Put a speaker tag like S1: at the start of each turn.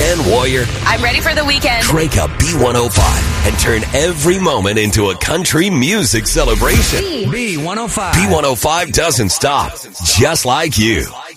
S1: Weekend warrior?
S2: I'm ready for the weekend.
S1: Crank up B105 and turn every moment into a country music celebration.
S3: B105.
S1: B105 doesn't stop, just like you.